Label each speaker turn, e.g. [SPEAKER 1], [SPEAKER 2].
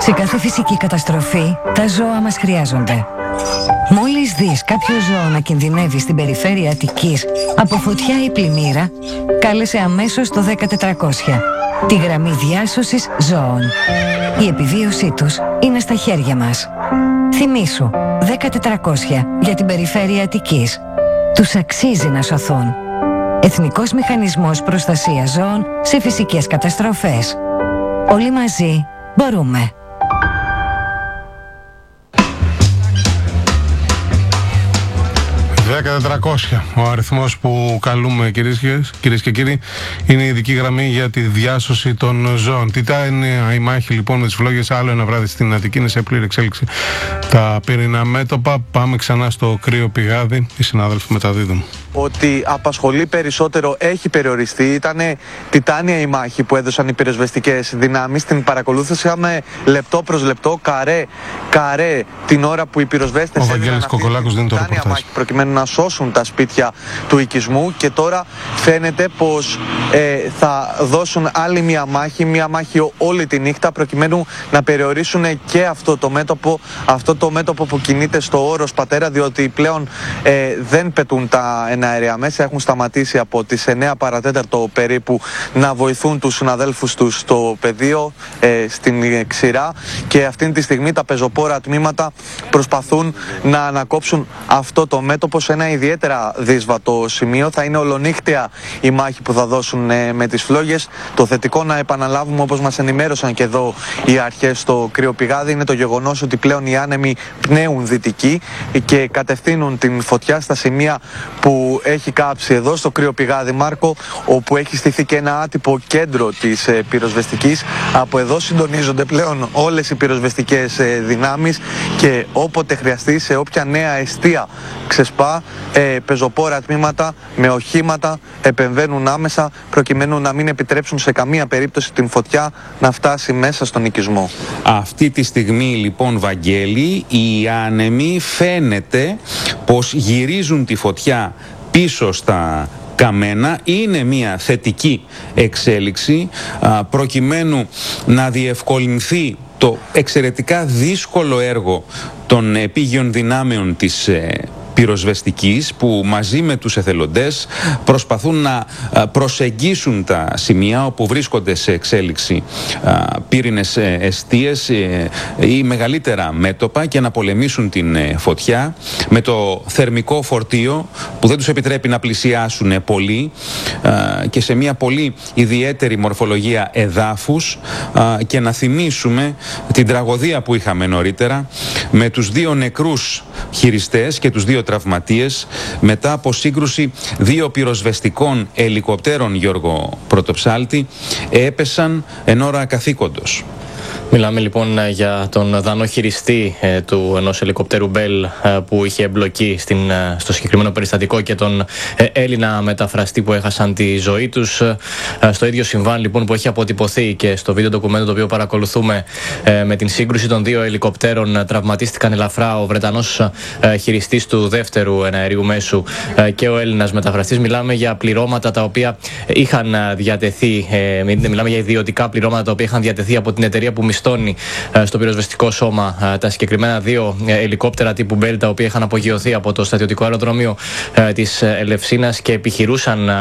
[SPEAKER 1] Σε κάθε φυσική καταστροφή, τα ζώα μας χρειάζονται. Μόλις δεις κάποιο ζώο να κινδυνεύει στην περιφέρεια Αττικής από φωτιά ή πλημμύρα, κάλεσε αμέσως το 10400, τη γραμμή διάσωσης ζώων. Η επιβίωσή τους είναι στα χέρια μας. Θυμήσου, 10400 για την περιφέρεια Αττικής. Τους αξίζει να σωθούν. Εθνικός Μηχανισμός Προστασίας Ζώων σε φυσικές καταστροφές. Όλοι μαζί μπορούμε.
[SPEAKER 2] 10.400 ο αριθμός που καλούμε, κυρίες και κύριοι, είναι η ειδική γραμμή για τη διάσωση των ζώων. Τι είναι η μάχη λοιπόν με τις φλόγες? Άλλο ένα βράδυ στην Αττική, είναι σε πλήρη εξέλιξη τα πυρηνά μέτωπα. Πάμε ξανά στο κρύο πηγάδι, οι συνάδελφοι μεταδίδουν.
[SPEAKER 3] Ότι απασχολεί περισσότερο έχει περιοριστεί. Ήταν τιτάνια η μάχη που έδωσαν οι πυροσβεστικές δυνάμεις. Την παρακολούθησαμε λεπτό προς λεπτό, καρέ την ώρα που οι πυροσβέστες έδιναν αυτή την τιτάνια μάχη προκειμένου να σώσουν τα σπίτια του οικισμού, και τώρα φαίνεται πως θα δώσουν άλλη μια μάχη όλη τη νύχτα προκειμένου να περιορίσουν και αυτό το μέτωπο που κινείται στο Όρος Πατέρα, διότι πλέον δεν πετούν τα εναέρια μέσα. Έχουν σταματήσει από τις 9 παρατέταρτο περίπου να βοηθούν τους συναδέλφους τους στο πεδίο, στην ξηρά, και αυτή τη στιγμή τα πεζοπόρα τμήματα προσπαθούν να ανακόψουν αυτό το μέτωπο σε ένα ιδιαίτερα δύσβατο σημείο. Θα είναι ολονύχτια η μάχη που θα δώσουν με τις φλόγες. Το θετικό, να επαναλάβουμε, όπως μας ενημέρωσαν και εδώ οι αρχές στο κρύο πηγάδι, είναι το γεγονός ότι πλέον οι άνεμοι πνέουν δυτικοί και κατευθύνουν την φωτιά στα σημεία που έχει κάψει εδώ στο κρύο πηγάδι, Μάρκο, όπου έχει στηθεί και ένα άτυπο κέντρο της πυροσβεστικής. Από εδώ συντονίζονται πλέον όλες οι πυροσβεστικές δυνάμεις, και όποτε χρειαστεί, σε όποια νέα εστία ξεσπά, πεζοπόρα τμήματα με οχήματα επεμβαίνουν άμεσα προκειμένου να μην επιτρέψουν σε καμία περίπτωση την φωτιά να φτάσει μέσα στον οικισμό.
[SPEAKER 4] Αυτή τη στιγμή λοιπόν, Βαγγέλη, οι άνεμοι φαίνεται πως γυρίζουν τη φωτιά πίσω στα καμένα. Είναι μια θετική εξέλιξη προκειμένου να διευκολυνθεί το εξαιρετικά δύσκολο έργο των επίγειων δυνάμεων της πυροσβεστικής, που μαζί με τους εθελοντές προσπαθούν να προσεγγίσουν τα σημεία όπου βρίσκονται σε εξέλιξη πύρινες εστίες ή μεγαλύτερα μέτωπα, και να πολεμήσουν την φωτιά με το θερμικό φορτίο που δεν τους επιτρέπει να πλησιάσουν πολύ, και σε μια πολύ ιδιαίτερη μορφολογία εδάφους, και να θυμίσουμε την τραγωδία που είχαμε νωρίτερα με τους 2 νεκρούς χειριστές και τους 2 τραυματίες μετά από σύγκρουση 2 πυροσβεστικών ελικοπτέρων, Γιώργο Πρωτοψάλτη, έπεσαν εν ώρα καθήκοντος.
[SPEAKER 5] Μιλάμε λοιπόν για τον δανό χειριστή του ενός ελικοπτέρου Μπέλ που είχε εμπλοκή στο συγκεκριμένο περιστατικό, και τον Έλληνα μεταφραστή που έχασαν τη ζωή τους. Στο ίδιο συμβάν λοιπόν που έχει αποτυπωθεί και στο βίντεο ντοκουμέντο το οποίο παρακολουθούμε, με την σύγκρουση των 2 ελικοπτέρων, τραυματίστηκαν ελαφρά ο Βρετανός χειριστής του δεύτερου εναερίου μέσου και ο Έλληνας μεταφραστής. Μιλάμε για πληρώματα τα οποία είχαν διατεθεί, μιλάμε για ιδιωτικά πληρώματα τα οποία είχαν διατεθεί από την εταιρεία που μισθώνει στο πυροσβεστικό σώμα τα συγκεκριμένα 2 ελικόπτερα τύπου Μπέλ, τα οποία είχαν απογειωθεί από το στρατιωτικό αεροδρόμιο της Ελευσίνας και επιχειρούσαν